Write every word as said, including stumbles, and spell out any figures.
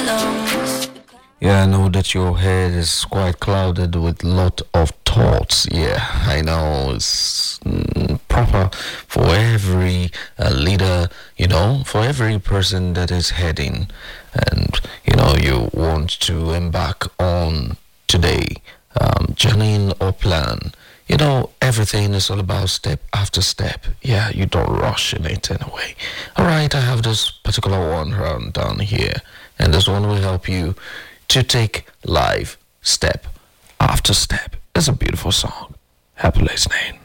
Yeah, I know that your head is quite clouded with lot of thoughts. Yeah, I know it's mm, proper for every uh, leader, you know, for every person that is heading and, you know, you want to embark on today, um, journey or plan. You know, everything is all about step after step. Yeah, you don't rush in it anyway. All right, I have this particular one round down here, and this one will help you to take life step after step. It's a beautiful song. Happy listening.